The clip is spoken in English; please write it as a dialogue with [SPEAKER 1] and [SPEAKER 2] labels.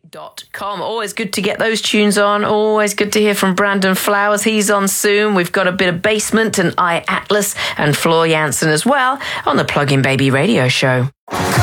[SPEAKER 1] Com. Always good to get those tunes on. Always good to hear from Brandon Flowers. He's on soon. We've got a bit of Basement and I Atlas and Floor Jansen as well on the Plug-in Baby Radio Show.